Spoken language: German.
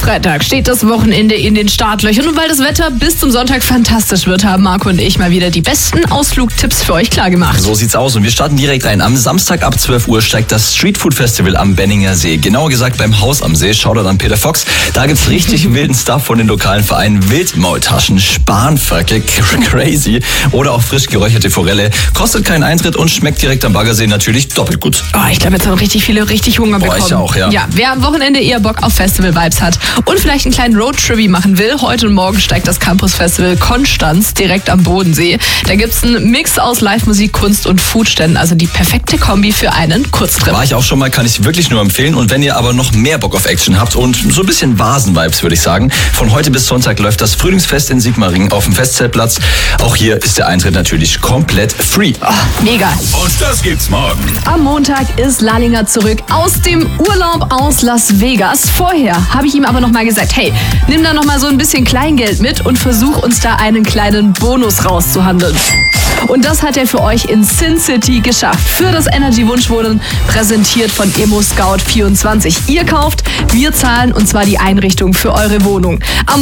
Freitag steht das Wochenende in den Startlöchern und weil das Wetter bis zum Sonntag fantastisch wird, haben Marco und ich mal wieder die besten Ausflugtipps für euch klargemacht. So sieht's aus und wir starten direkt rein. Am Samstag ab 12 Uhr steigt das Streetfood Festival am Benninger See. Genauer gesagt beim Haus am See. Shoutout an Peter Fox. Da gibt's richtig wilden Stuff von den lokalen Vereinen. Wildmaultaschen, Spanferkel, crazy oder auch frisch geräucherte Forelle. Kostet keinen Eintritt und schmeckt direkt am Baggersee natürlich doppelt gut. Oh, ich glaube, jetzt haben richtig viele richtig Hunger bekommen. Ich auch, ja. Ja, wer am Wochenende eher Bock auf Festival-Vibes hat und vielleicht einen kleinen Roadtrip machen will, heute und morgen steigt das Campus-Festival Konstanz direkt am Bodensee. Da gibt's einen Mix aus Live-Musik, Kunst und Foodständen, also die perfekte Kombi für einen Kurztrip. War ich auch schon mal, kann ich wirklich nur empfehlen. Und wenn ihr aber noch mehr Bock auf Action habt und so ein bisschen Vasen-Vibes, würde ich sagen, von heute bis Sonntag läuft das Frühlingsfest in Sigmaringen auf dem Festzeltplatz. Auch hier ist der Eintritt natürlich komplett free. Oh, mega. Und das gibt's morgen. Am Montag ist Lallinger zurück aus dem Urlaub aus Las Vegas. Vorher habe ich ihm aber noch mal gesagt, hey, nimm da noch mal so ein bisschen Kleingeld mit und versuch uns da einen kleinen Bonus rauszuhandeln. Und das hat er für euch in Sin City geschafft. Für das Energy Wunschwohnen, präsentiert von Immo Scout 24. Ihr kauft, wir zahlen und zwar die Einrichtung für eure Wohnung. Am